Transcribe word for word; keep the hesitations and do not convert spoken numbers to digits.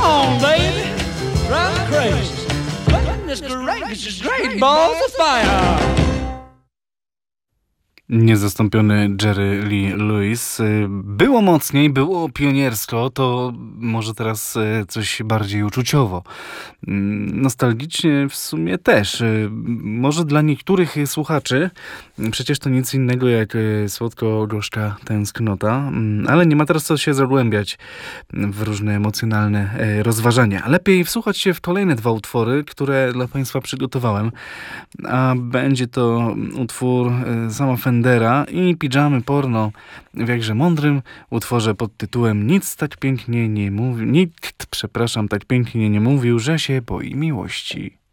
on, baby, drive me crazy. Goodness gracious, great balls of fire. Niezastąpiony Jerry Lee Lewis. Było mocniej, było pioniersko, to może teraz coś bardziej uczuciowo. Nostalgicznie w sumie też. Może dla niektórych słuchaczy przecież to nic innego jak słodko-gorzka tęsknota, ale nie ma teraz co się zagłębiać w różne emocjonalne rozważania. Lepiej wsłuchać się w kolejne dwa utwory, które dla Państwa przygotowałem, a będzie to utwór sama Fendera i Pidżamy Porno w jakże mądrym utworze pod tytułem Nic tak pięknie nie mówi, nikt, przepraszam, tak pięknie nie mówił, że się boi miłości.